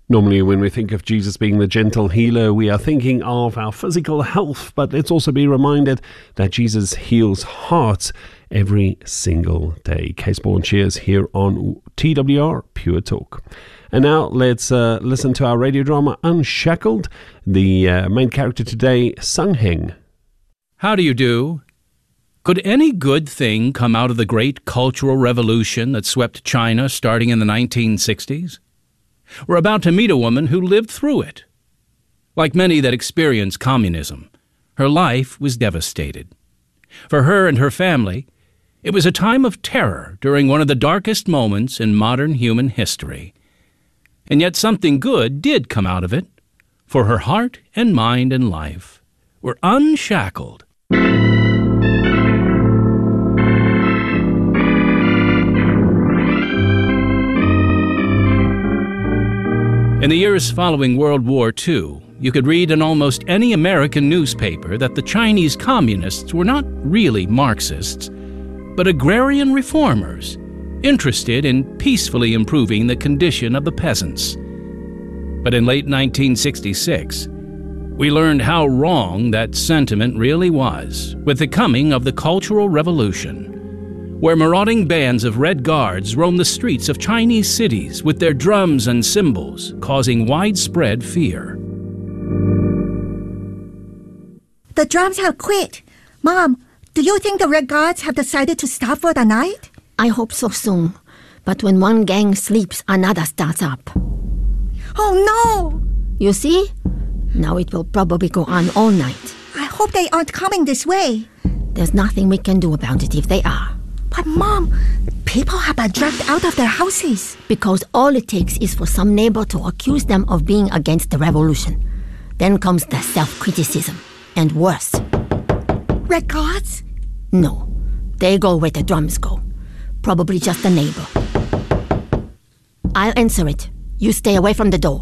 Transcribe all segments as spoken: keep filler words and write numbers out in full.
Normally, when we think of Jesus being the gentle healer, we are thinking of our physical health, but let's also be reminded that Jesus heals hearts every single day. Case Cheers here on T W R Pure Talk. And now let's uh, listen to our radio drama Unshackled. The uh, main character today, Sung Heng. How do you do? Could any good thing come out of the great cultural revolution that swept China starting in the nineteen sixties? We're about to meet a woman who lived through it. Like many that experienced communism, her life was devastated. For her and her family, it was a time of terror during one of the darkest moments in modern human history. And yet something good did come out of it, for her heart and mind and life were unshackled. In the years following World War Two, you could read in almost any American newspaper that the Chinese communists were not really Marxists, but agrarian reformers, interested in peacefully improving the condition of the peasants. But in late nineteen sixty-six, we learned how wrong that sentiment really was with the coming of the Cultural Revolution, where marauding bands of Red Guards roamed the streets of Chinese cities with their drums and cymbals, causing widespread fear. The drums have quit. Mom, do you think the Red Guards have decided to stop for the night? I hope so soon. But when one gang sleeps, another starts up. Oh no! You see? Now it will probably go on all night. I hope they aren't coming this way. There's nothing we can do about it if they are. But Mom, people have been dragged out of their houses. Because all it takes is for some neighbor to accuse them of being against the revolution. Then comes the self-criticism. And worse. Red Guards? No. They go where the drums go. Probably just a neighbor. I'll answer it. You stay away from the door.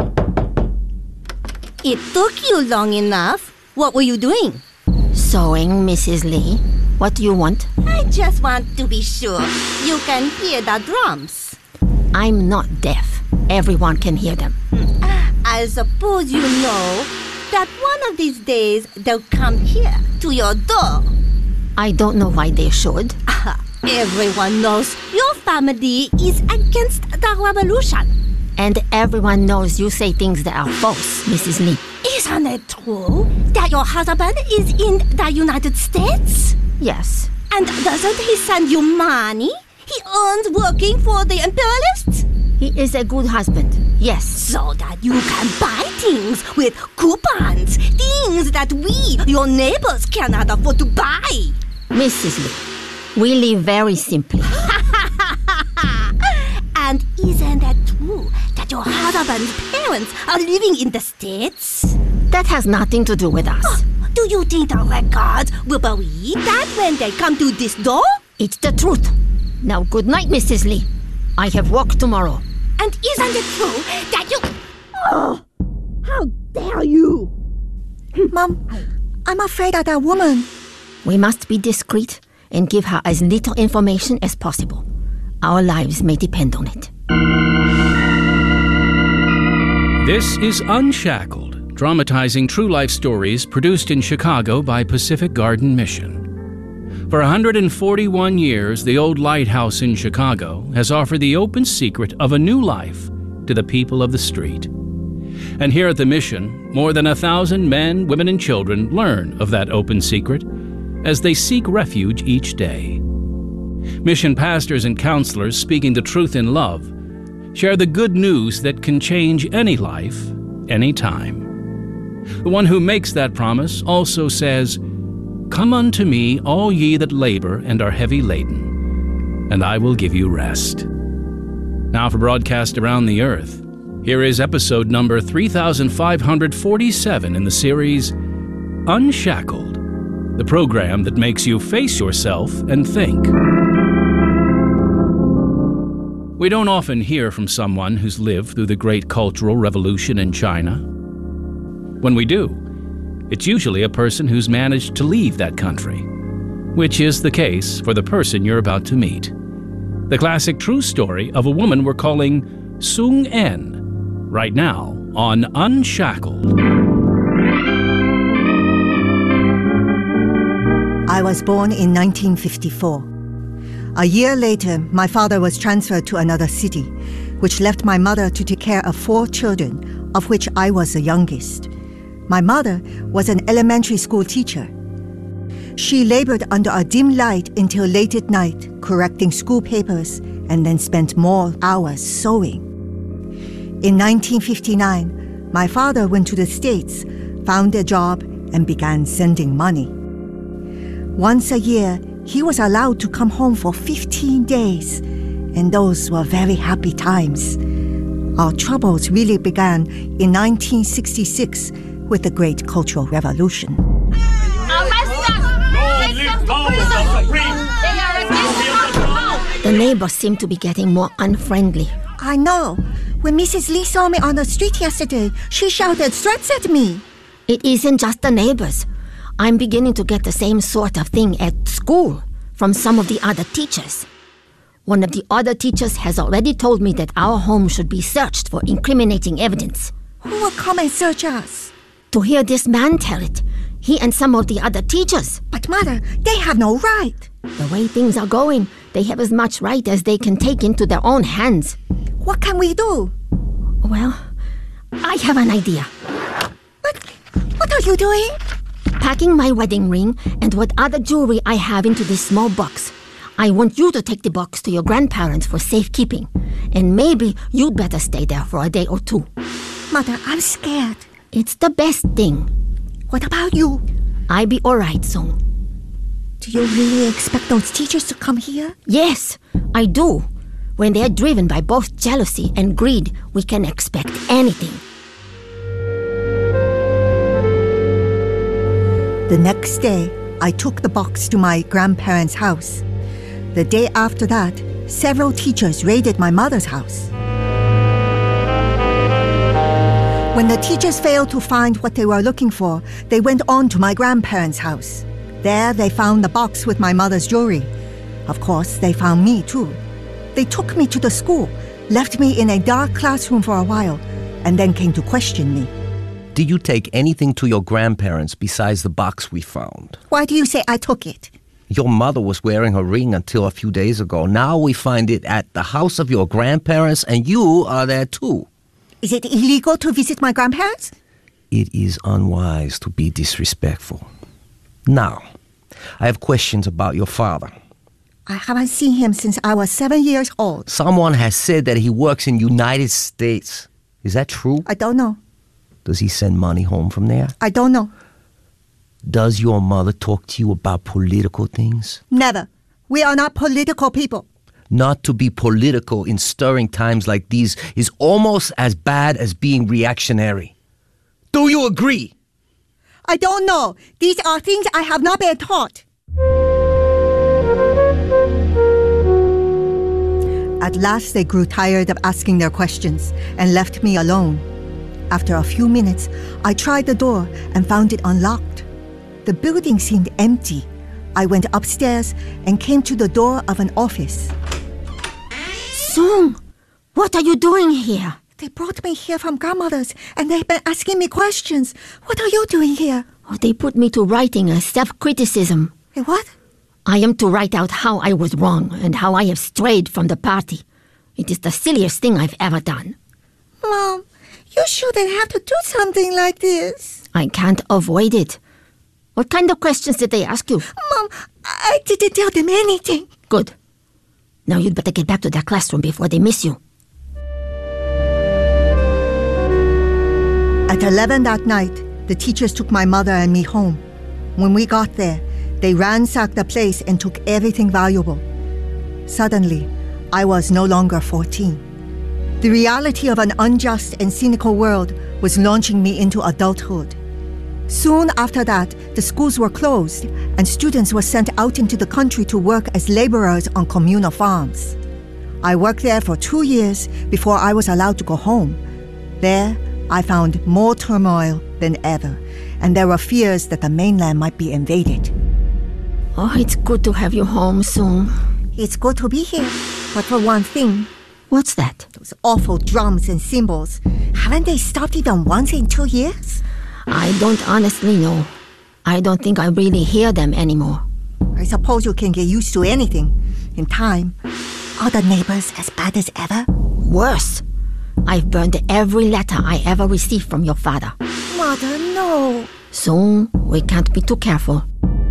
It took you long enough. What were you doing? Sewing, Missus Lee. What do you want? I just want to be sure you can hear the drums. I'm not deaf. Everyone can hear them. I suppose you know that one of these days they'll come here to your door. I don't know why they should. Everyone knows your family is against the revolution. And everyone knows you say things that are false, Missus Lee. Isn't it true that your husband is in the United States? Yes. And doesn't he send you money he earns working for the imperialists? He is a good husband, yes. So that you can buy things with coupons, things that we, your neighbors, cannot afford to buy. Missus Lee, we live very simply. And isn't it true that your husband's parents are living in the States? That has nothing to do with us. Oh, do you think the Red Guards will believe that when they come to this door? It's the truth. Now, good night, Missus Lee. I have work tomorrow. And isn't it true that you... Oh, how dare you! Mom, I'm afraid of that woman. We must be discreet and give her as little information as possible. Our lives may depend on it. This is Unshackled, dramatizing true life stories produced in Chicago by Pacific Garden Mission. For one hundred forty-one years, the old lighthouse in Chicago has offered the open secret of a new life to the people of the street. And here at the mission, more than a thousand men, women, and children learn of that open secret as they seek refuge each day. Mission pastors and counselors speaking the truth in love share the good news that can change any life, any time. The one who makes that promise also says, "Come unto me, all ye that labor and are heavy laden, and I will give you rest." Now for broadcast around the earth, here is episode number three thousand five hundred forty-seven in the series Unshackled, the program that makes you face yourself and think. We don't often hear from someone who's lived through the great cultural revolution in China. When we do, it's usually a person who's managed to leave that country, which is the case for the person you're about to meet. The classic true story of a woman we're calling Sung En, right now on Unshackled. I was born in nineteen fifty-four. A year later, my father was transferred to another city, which left my mother to take care of four children, of which I was the youngest. My mother was an elementary school teacher. She labored under a dim light until late at night, correcting school papers, and then spent more hours sewing. In nineteen fifty-nine, my father went to the States, found a job, and began sending money. Once a year, he was allowed to come home for fifteen days, and those were very happy times. Our troubles really began in nineteen sixty-six with the Great Cultural Revolution. The neighbors seem to be getting more unfriendly. I know. When Missus Lee saw me on the street yesterday, she shouted threats at me. It isn't just the neighbors. I'm beginning to get the same sort of thing at school from some of the other teachers. One of the other teachers has already told me that our home should be searched for incriminating evidence. Who will come and search us? To hear this man tell it, he and some of the other teachers. But Mother, they have no right. The way things are going, they have as much right as they can take into their own hands. What can we do? Well, I have an idea. What? What are you doing? Packing my wedding ring and what other jewelry I have into this small box. I want you to take the box to your grandparents for safekeeping. And maybe you'd better stay there for a day or two. Mother, I'm scared. It's the best thing. What about you? I'll be all right soon. Do you really expect those teachers to come here? Yes, I do. When they're driven by both jealousy and greed, we can expect anything. The next day, I took the box to my grandparents' house. The day after that, several teachers raided my mother's house. When the teachers failed to find what they were looking for, they went on to my grandparents' house. There, they found the box with my mother's jewelry. Of course, they found me, too. They took me to the school, left me in a dark classroom for a while, and then came to question me. Did you take anything to your grandparents besides the box we found? Why do you say I took it? Your mother was wearing her ring until a few days ago. Now we find it at the house of your grandparents, and you are there too. Is it illegal to visit my grandparents? It is unwise to be disrespectful. Now, I have questions about your father. I haven't seen him since I was seven years old. Someone has said that he works in the United States. Is that true? I don't know. Does he send money home from there? I don't know. Does your mother talk to you about political things? Never. We are not political people. Not to be political in stirring times like these is almost as bad as being reactionary. Do you agree? I don't know. These are things I have not been taught. At last, they grew tired of asking their questions and left me alone. After a few minutes, I tried the door and found it unlocked. The building seemed empty. I went upstairs and came to the door of an office. Sung, what are you doing here? They brought me here from grandmother's, and they've been asking me questions. What are you doing here? Oh, they put me to writing a self-criticism. Hey, what? I am to write out how I was wrong and how I have strayed from the party. It is the silliest thing I've ever done. Mom, you shouldn't have to do something like this. I can't avoid it. What kind of questions did they ask you? Mom, I didn't tell them anything. Good. Now you'd better get back to that classroom before they miss you. At eleven that night, the teachers took my mother and me home. When we got there, they ransacked the place and took everything valuable. Suddenly, I was no longer fourteen. The reality of an unjust and cynical world was launching me into adulthood. Soon after that, the schools were closed and students were sent out into the country to work as laborers on communal farms. I worked there for two years before I was allowed to go home. There, I found more turmoil than ever, and there were fears that the mainland might be invaded. Oh, it's good to have you home, Sung. It's good to be here, but for one thing, What's that? those awful drums and cymbals. Haven't they stopped even once in two years? I don't honestly know. I don't think I really hear them anymore. I suppose you can get used to anything in time. Are the neighbors as bad as ever? Worse. I've burned every letter I ever received from your father. Mother, no. Soon, we can't be too careful.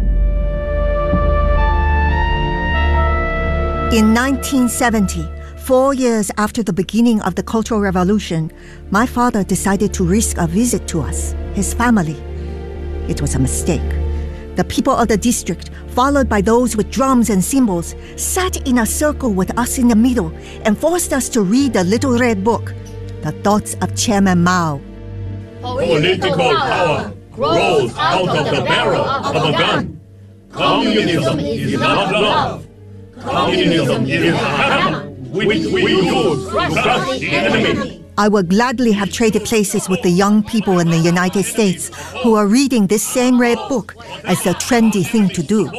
In nineteen seventy, four years after the beginning of the Cultural Revolution, my father decided to risk a visit to us, his family. It was a mistake. The people of the district, followed by those with drums and cymbals, sat in a circle with us in the middle and forced us to read the little red book, The Thoughts of Chairman Mao. Political power grows out of the barrel of a gun. Communism is not love. Communism is a hammer which we use to crush the enemy. I would gladly have traded places with the young people in the United States who are reading this same red book as the trendy thing to do.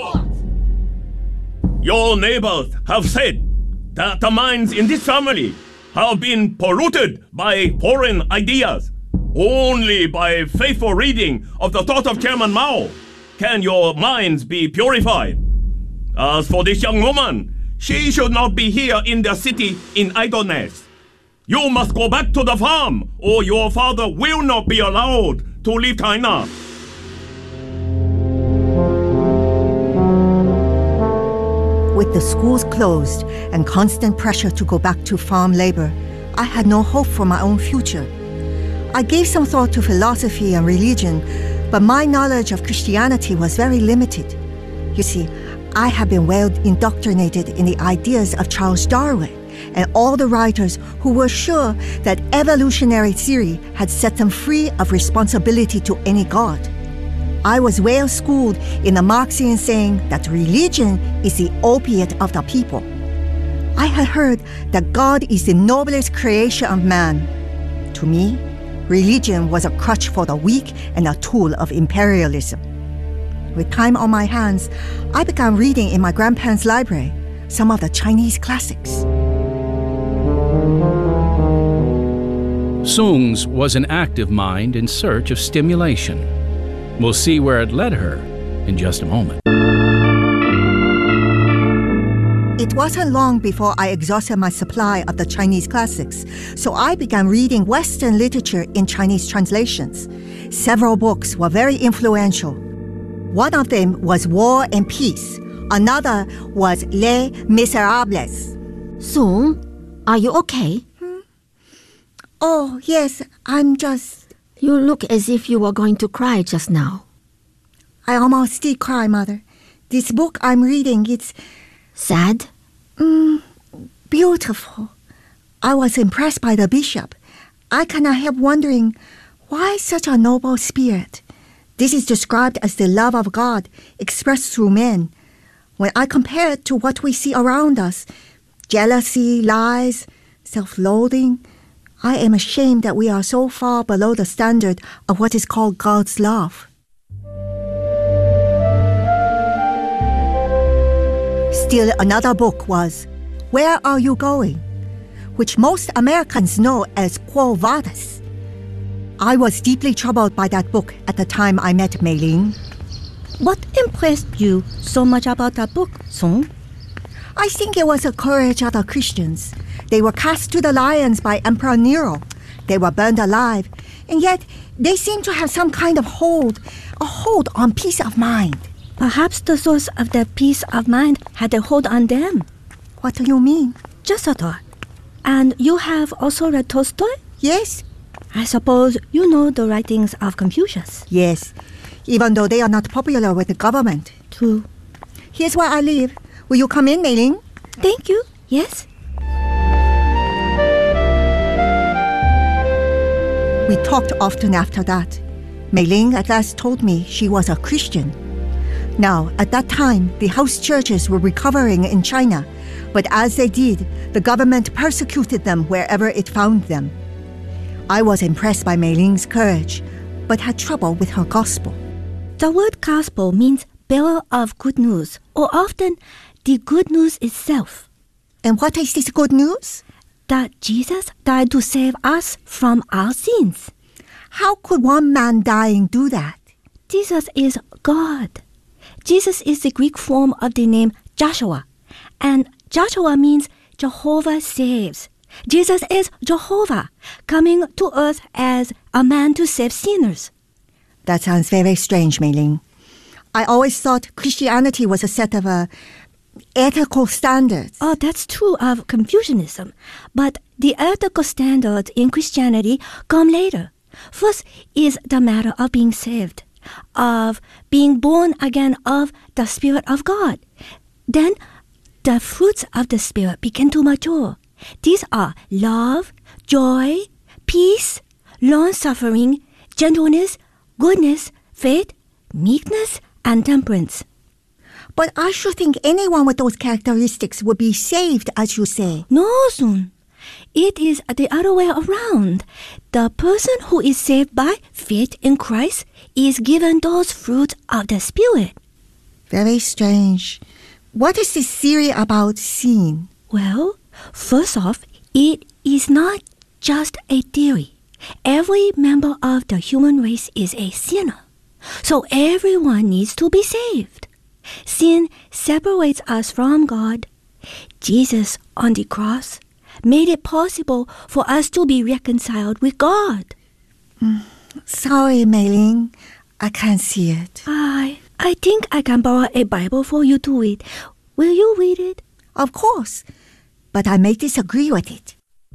Your neighbors have said that the minds in this family have been polluted by foreign ideas. Only by faithful reading of the thought of Chairman Mao can your minds be purified. As for this young woman, she should not be here in the city in idleness. You must go back to the farm, or your father will not be allowed to leave China. With the schools closed and constant pressure to go back to farm labor, I had no hope for my own future. I gave some thought to philosophy and religion, but my knowledge of Christianity was very limited. You see, I had been well indoctrinated in the ideas of Charles Darwin and all the writers who were sure that evolutionary theory had set them free of responsibility to any god. I was well schooled in the Marxian saying that religion is the opiate of the people. I had heard that God is the noblest creation of man. To me, religion was a crutch for the weak and a tool of imperialism. With time on my hands, I began reading in my grandparents' library some of the Chinese classics. Sung's was an active mind in search of stimulation. We'll see where it led her in just a moment. It wasn't long before I exhausted my supply of the Chinese classics, so I began reading Western literature in Chinese translations. Several books were very influential. One of them was War and Peace. Another was Les Miserables. Sung, are you okay? Hmm? Oh, yes, I'm just... You look as if you were going to cry just now. I almost did cry, Mother. This book I'm reading, it's... Sad? Mm, beautiful. I was impressed by the bishop. I cannot help wondering, why such a noble spirit? This is described as the love of God expressed through men. When I compare it to what we see around us, jealousy, lies, self-loathing, I am ashamed that we are so far below the standard of what is called God's love. Still another book was Where Are You Going?, which most Americans know as Quo Vadis. I was deeply troubled by that book at the time I met Mei Ling. What impressed you so much about that book, Sung? I think it was the courage of the Christians. They were cast to the lions by Emperor Nero. They were burned alive, and yet they seemed to have some kind of hold, a hold on peace of mind. Perhaps the source of that peace of mind had a hold on them. What do you mean? Just a thought. And you have also read Tolstoy? Yes. I suppose you know the writings of Confucius. Yes, even though they are not popular with the government. True. Here's where I live. Will you come in, Mei Ling? Thank you. Yes. We talked often after that. Mei Ling at last told me she was a Christian. Now, at that time, the house churches were recovering in China, but as they did, the government persecuted them wherever it found them. I was impressed by Mei Ling's courage, but had trouble with her gospel. The word gospel means bearer of good news, or often the good news itself. And what is this good news? that Jesus died to save us from our sins. How could one man dying do that? Jesus is God. Jesus is the Greek form of the name Joshua, and Joshua means Jehovah saves. Jesus is Jehovah, coming to earth as a man to save sinners. That sounds very strange, Mei Ling. I always thought Christianity was a set of uh, ethical standards. Oh, that's true of Confucianism. But the ethical standards in Christianity come later. First is the matter of being saved, of being born again of the Spirit of God. Then the fruits of the Spirit begin to mature. These are love, joy, peace, long-suffering, gentleness, goodness, faith, meekness, and temperance. But I should think anyone with those characteristics would be saved, as you say. No, Sun. It is the other way around. The person who is saved by faith in Christ is given those fruits of the Spirit. Very strange. What is this theory about sin? Well, first off, it is not just a theory. Every member of the human race is a sinner. So everyone needs to be saved. Sin separates us from God. Jesus on the cross made it possible for us to be reconciled with God. Mm, sorry, Mei Ling. I can't see it. I, I think I can borrow a Bible for you to read. Will you read it? Of course, but I may disagree with it.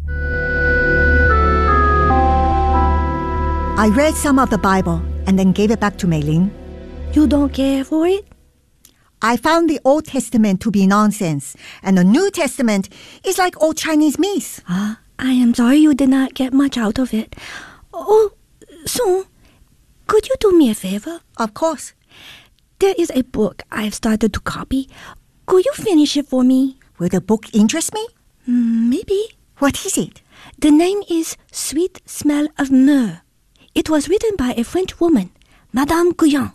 I read some of the Bible and then gave it back to Mei Ling. You don't care for it? I found the Old Testament to be nonsense, and the New Testament is like old Chinese myths. Ah, I am sorry you did not get much out of it. Oh, Sung, could you do me a favor? Of course. There is a book I've started to copy. Could you finish it for me? Will the book interest me? Mm, maybe. What is it? The name is Sweet Smell of Myrrh. It was written by a French woman, Madame Guyon.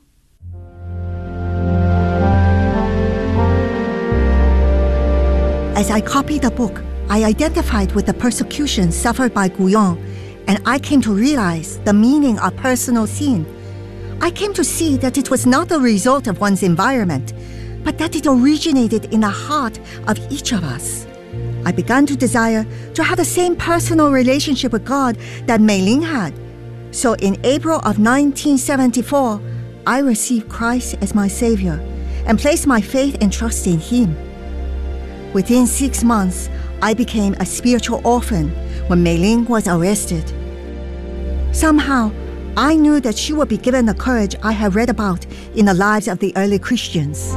As I copied the book, I identified with the persecution suffered by Guyon, and I came to realize the meaning of personal sin. I came to see that it was not the result of one's environment, but that it originated in the heart of each of us. I began to desire to have the same personal relationship with God that Mei Ling had. So in April of nineteen seventy-four, I received Christ as my Savior and placed my faith and trust in Him. Within six months, I became a spiritual orphan when Mei Ling was arrested. Somehow, I knew that she would be given the courage I had read about in the lives of the early Christians.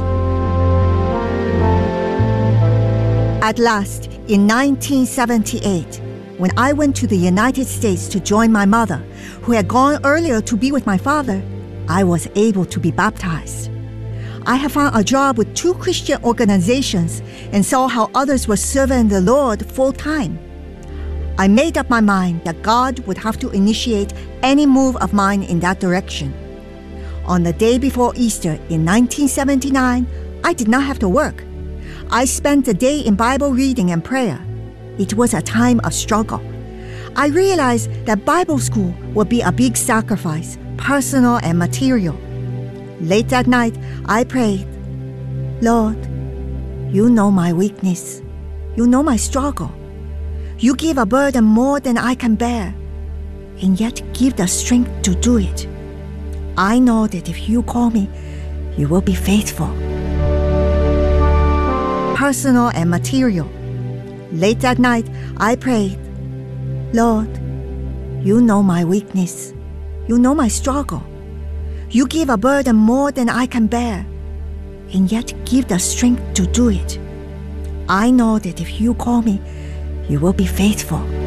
At last, in nineteen seventy-eight, when I went to the United States to join my mother, who had gone earlier to be with my father, I was able to be baptized. I had found a job with two Christian organizations and saw how others were serving the Lord full time. I made up my mind that God would have to initiate any move of mine in that direction. On the day before Easter in nineteen seventy-nine, I did not have to work. I spent the day in Bible reading and prayer. It was a time of struggle. I realized that Bible school would be a big sacrifice, personal and material. Late that night, I prayed, Lord, you know my weakness. You know my struggle. You give a burden more than I can bear, and yet give the strength to do it. I know that if you call me, you will be faithful. Personal and material. Late that night, I prayed, Lord, you know my weakness. You know my struggle. You give a burden more than I can bear, and yet give the strength to do it. I know that if you call me, you will be faithful.